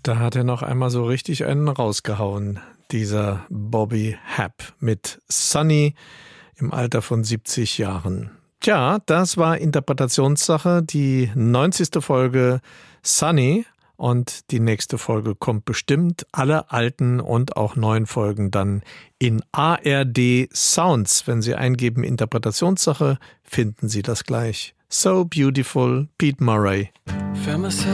Da hat er noch einmal so richtig einen rausgehauen, dieser Bobby Happ mit Sunny im Alter von 70 Jahren. Tja, das war Interpretationssache, die 90. Folge Sunny, und die nächste Folge kommt bestimmt. Alle alten und auch neuen Folgen dann in ARD Sounds. Wenn Sie eingeben Interpretationssache, finden Sie das gleich. So Beautiful, Pete Murray.